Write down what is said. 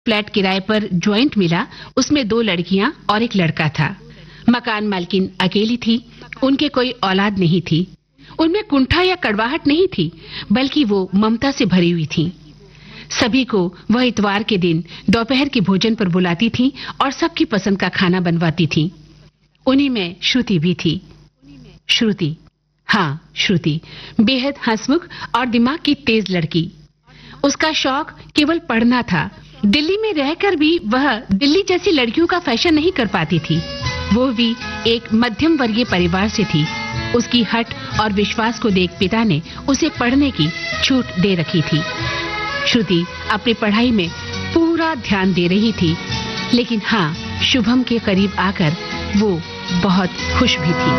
Flat किराए पर joint मिला, उसमें 2 लड़कियां और एक लड़का था। मकान मालकिन अकेली थी, उनके कोई औलाद नहीं थी। उनमें कुंठा या कड़वाहट नहीं थी, बल्कि वो ममता से भरी हुई थी। सभी को वह इतवार के दिन दोपहर के भोजन पर बुलाती थी और सबकी पसंद का खाना बनवाती थी। उन्हीं में श्रुति भी थी। श्रुति, हाँ श्रुति, बेहद हंसमुख और दिमाग की तेज लड़की। उसका शौक केवल पढ़ना था। दिल्ली में रहकर भी वह दिल्ली जैसी लड़कियों का फैशन नहीं कर पाती थी। वो भी एक मध्यम वर्गीय परिवार से थी। उसकी हट और विश्वास को देख पिता ने उसे पढ़ने की छूट दे रखी थी। श्रुति अपनी पढ़ाई में पूरा ध्यान दे रही थी, लेकिन हाँ, शुभम के करीब आकर वो बहुत खुश भी थी।